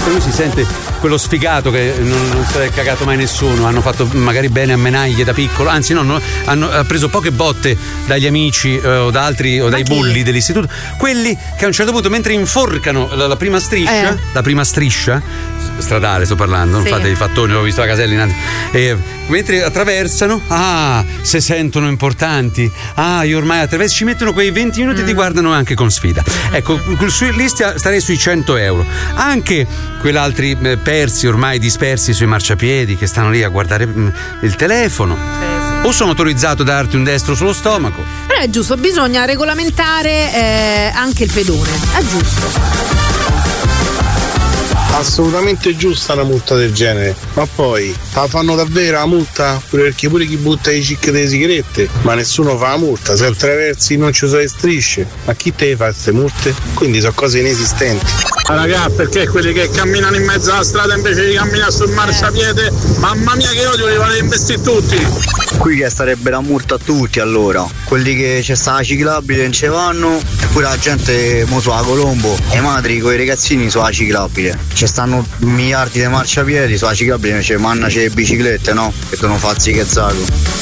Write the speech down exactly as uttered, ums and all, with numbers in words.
lui si sente quello sfigato che non, non si è cagato mai nessuno, hanno fatto magari bene a menaglie da piccolo, anzi no, no hanno ha preso poche botte dagli amici eh, o da altri o dai bulli dell'istituto, quelli che a un certo punto mentre inforcano la, la prima striscia, eh. la prima striscia stradale sto parlando, non sì. fate i fattoni, ho visto la casella in eh, mentre attraversano, ah, se sentono importanti, ah, io ormai attraverso, ci mettono quei venti minuti mm. e ti guardano anche con sfida. Ecco, su, lì stia, starei sui cento euro. Anche quell'altri eh, persi ormai dispersi sui marciapiedi che stanno lì a guardare mh, il telefono. Sì, sì. O sono autorizzato a darti un destro sullo stomaco. Però è giusto, bisogna regolamentare eh, anche il pedone, è giusto. Assolutamente giusta una multa del genere, ma poi la fanno davvero la multa? Pure perché pure chi butta i cic delle sigarette, ma nessuno fa la multa, se attraversi non ci sono le strisce, ma chi te fa queste multe? Quindi sono cose inesistenti. Ah, raga, perché quelli che camminano in mezzo alla strada invece di camminare sul marciapiede, mamma mia che odio, li vado a investire tutti. Qui che sarebbe la multa a tutti allora, quelli che c'è sta la ciclabile non ci vanno, eppure la gente mo sulla Colombo, e i madri con i ragazzini sulla ciclabile, ci stanno miliardi di marciapiedi, sulla ciclabile c'è manna c'è le biciclette, no? Che tu non fazzi cazzato.